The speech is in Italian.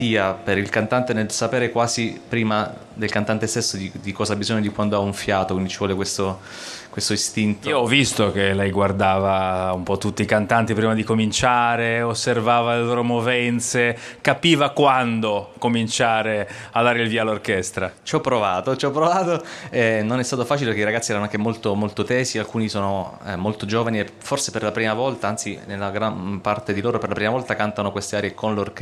sia per il cantante nel sapere quasi prima del cantante stesso di cosa ha bisogno di quando ha un fiato, quindi ci vuole questo Io ho istinto. visto che lei guardava un po' tutti i cantanti prima di cominciare, osservava le loro movenze, capiva quando cominciare a dare il via all'orchestra. Ci ho provato, non è stato facile perché i ragazzi erano anche molto, molto tesi, alcuni sono molto giovani e forse per la prima volta, anzi nella gran parte di loro per la prima volta cantano queste arie con l'orchestra.